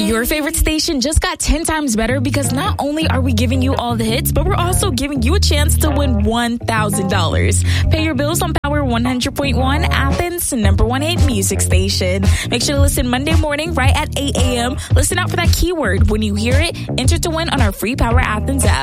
Your favorite station just got 10 times better because not only are we giving you all the hits, but we're also giving you a chance to win $1,000. Pay your bills on Power 100.1, Athens' #1 hit music station. Make sure to listen Monday morning right at 8 a.m. Listen out for that keyword. When you hear it, enter to win on our free Power Athens app.